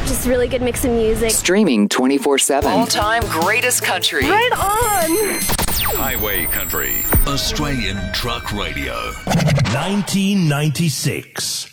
Just really good mix of music. Streaming 24/7. All-time greatest country. Right on! Highway Country. Australian Truck Radio. 1996.